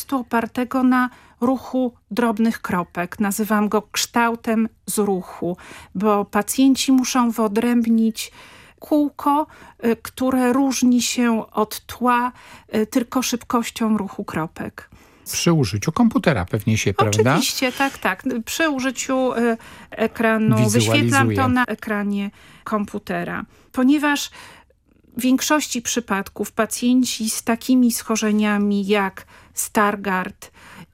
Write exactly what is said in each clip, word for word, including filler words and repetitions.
testu opartego na ruchu drobnych kropek. Nazywam go kształtem z ruchu, bo pacjenci muszą wyodrębnić kółko, które różni się od tła tylko szybkością ruchu kropek. Przy użyciu komputera pewnie się, prawda? Oczywiście, tak, tak. Przy użyciu y, ekranu wyświetlam to na ekranie komputera. Ponieważ w większości przypadków pacjenci z takimi schorzeniami jak Stargardt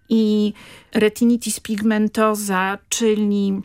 i retinitis pigmentosa, czyli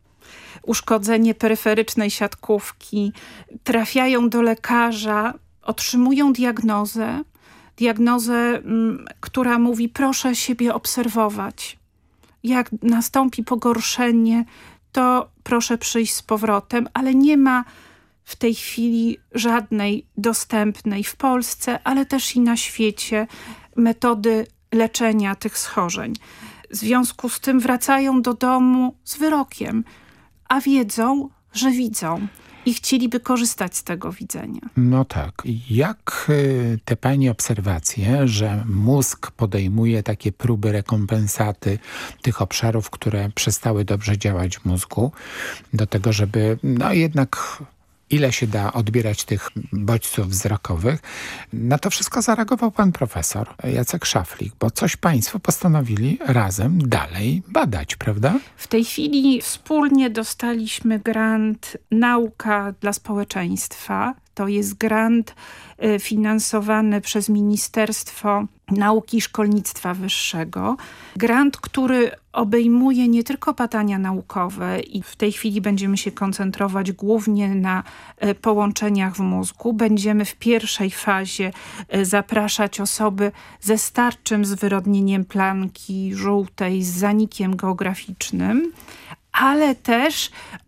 uszkodzenie peryferycznej siatkówki, trafiają do lekarza, otrzymują diagnozę, diagnozę, m, która mówi: proszę siebie obserwować. Jak nastąpi pogorszenie, to proszę przyjść z powrotem, ale nie ma w tej chwili żadnej dostępnej w Polsce, ale też i na świecie metody leczenia tych schorzeń. W związku z tym wracają do domu z wyrokiem, a wiedzą, że widzą i chcieliby korzystać z tego widzenia. No tak. Jak te pani obserwacje, że mózg podejmuje takie próby rekompensaty tych obszarów, które przestały dobrze działać w mózgu, do tego, żeby no jednak ile się da odbierać tych bodźców wzrokowych. Na to wszystko zareagował pan profesor Jacek Szaflik, bo coś państwo postanowili razem dalej badać, prawda? W tej chwili wspólnie dostaliśmy grant Nauka dla Społeczeństwa. To jest grant y, finansowany przez Ministerstwo Nauki i Szkolnictwa Wyższego. Grant, który obejmuje nie tylko badania naukowe i w tej chwili będziemy się koncentrować głównie na y, połączeniach w mózgu. Będziemy w pierwszej fazie y, zapraszać osoby ze starczym zwyrodnieniem plamki żółtej, z zanikiem geograficznym, ale też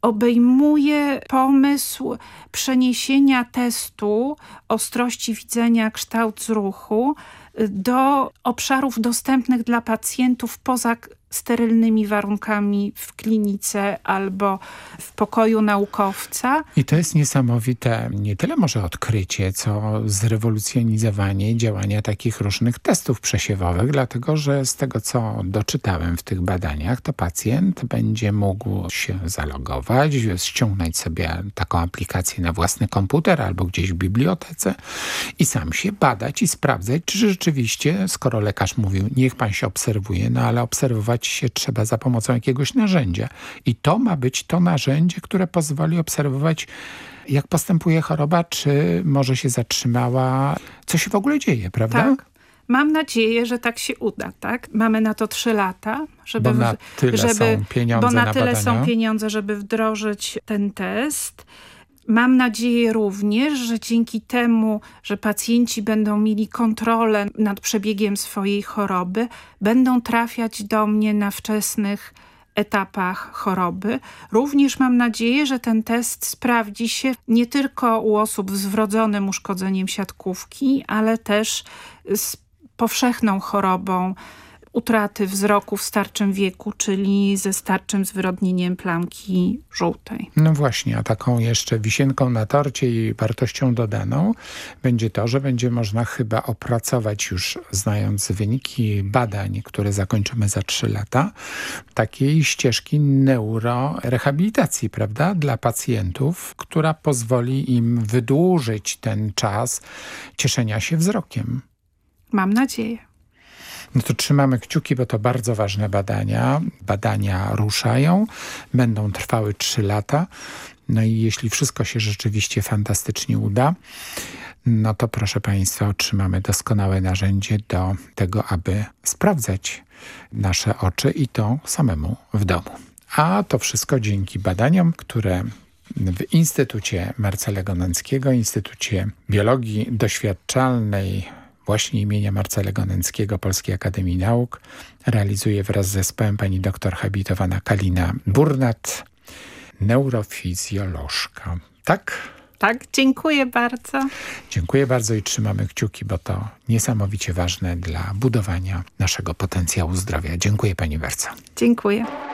obejmuje pomysł przeniesienia testu ostrości widzenia, kształt wzroku do obszarów dostępnych dla pacjentów poza sterylnymi warunkami w klinice albo w pokoju naukowca. I to jest niesamowite, nie tyle może odkrycie, co zrewolucjonizowanie działania takich różnych testów przesiewowych, dlatego że z tego, co doczytałem w tych badaniach, to pacjent będzie mógł się zalogować, ściągnąć sobie taką aplikację na własny komputer albo gdzieś w bibliotece i sam się badać i sprawdzać, czy rzeczywiście, skoro lekarz mówił, niech pan się obserwuje, no ale obserwować się trzeba za pomocą jakiegoś narzędzia. I to ma być to narzędzie, które pozwoli obserwować, jak postępuje choroba, czy może się zatrzymała, co się w ogóle dzieje, prawda? Tak. Mam nadzieję, że tak się uda, tak? Mamy na to trzy lata, żeby, bo na tyle żeby, są pieniądze bo na, na tyle badania. są pieniądze, żeby wdrożyć ten test. Mam nadzieję również, że dzięki temu, że pacjenci będą mieli kontrolę nad przebiegiem swojej choroby, będą trafiać do mnie na wczesnych etapach choroby. Również mam nadzieję, że ten test sprawdzi się nie tylko u osób z wrodzonym uszkodzeniem siatkówki, ale też z powszechną chorobą utraty wzroku w starczym wieku, czyli ze starczym zwyrodnieniem plamki żółtej. No właśnie, a taką jeszcze wisienką na torcie i wartością dodaną będzie to, że będzie można chyba opracować już, znając wyniki badań, które zakończymy za trzy lata, takiej ścieżki neurorehabilitacji, prawda, dla pacjentów, która pozwoli im wydłużyć ten czas cieszenia się wzrokiem. Mam nadzieję. No to trzymamy kciuki, bo to bardzo ważne badania. Badania ruszają, będą trwały trzy lata. No i jeśli wszystko się rzeczywiście fantastycznie uda, no to proszę państwa, otrzymamy doskonałe narzędzie do tego, aby sprawdzać nasze oczy i to samemu w domu. A to wszystko dzięki badaniom, które w Instytucie Marcelego Nęckiego, Instytucie Biologii Doświadczalnej właśnie imienia Marcelego Nęckiego Polskiej Akademii Nauk realizuje wraz z zespołem pani doktor habilitowana Kalina Burnat, neurofizjolożka. Tak? Tak, dziękuję bardzo. Dziękuję bardzo i trzymamy kciuki, bo to niesamowicie ważne dla budowania naszego potencjału zdrowia. Dziękuję pani bardzo. Dziękuję.